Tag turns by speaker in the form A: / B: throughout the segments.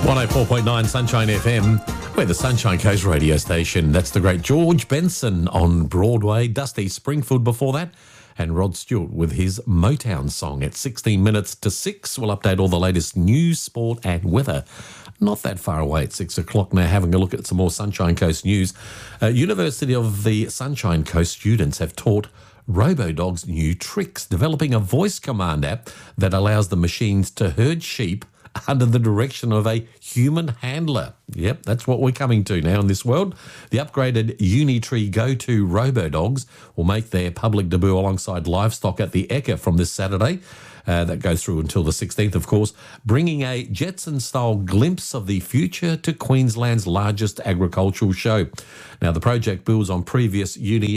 A: 104.9 Sunshine FM. We're the Sunshine Coast radio station. That's the great George Benson on Broadway. Dusty Springfield before that. And Rod Stewart with his Motown song at 16 minutes to 6. We'll update all the latest news, sport and weather. Not that far away at 6 o'clock now, having a look at some more Sunshine Coast news. University of the Sunshine Coast students have taught RoboDogs new tricks, developing a voice command app that allows the machines to herd sheep under the direction of a human handler. Yep, that's what we're coming to now in this world. The upgraded Unitree Go2 RoboDogs will make their public debut alongside livestock at the Ekka from this Saturday. That goes through until the 16th, of course, bringing a Jetson-style glimpse of the future to Queensland's largest agricultural show. Now, the project builds on previous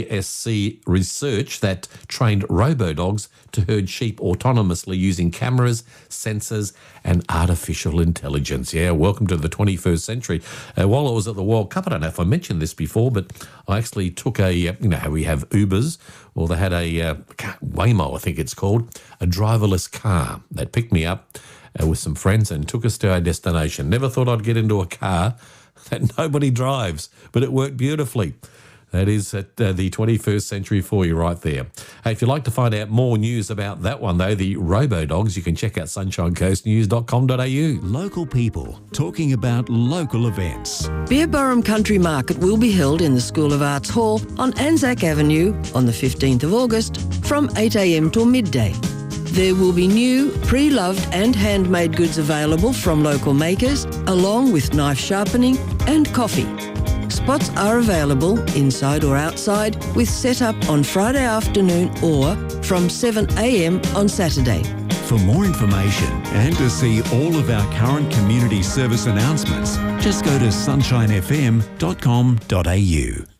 A: UniSC research that trained RoboDogs to herd sheep autonomously using cameras, sensors and artificial intelligence. Yeah, welcome to the 21st century. While I was at the World Cup, I don't know if I mentioned this before, but I actually took a, you know how we have Ubers? Well, they had a Waymo, I think it's called, a driverless car that picked me up with some friends and took us to our destination. Never thought I'd get into a car that nobody drives, but it worked beautifully. That is at the 21st century for you right there. Hey, if you'd like to find out more news about that one, though, the RoboDogs, you can check out sunshinecoastnews.com.au.
B: Local people talking about local events.
C: Beerburrum Country Market will be held in the School of Arts Hall on Anzac Avenue on the 15th of August from 8 a.m. till midday. There will be new, pre-loved and handmade goods available from local makers, along with knife sharpening and coffee. Spots are available inside or outside with set-up on Friday afternoon or from 7 a.m. on Saturday.
B: For more information and to see all of our current community service announcements, just go to sunshinefm.com.au.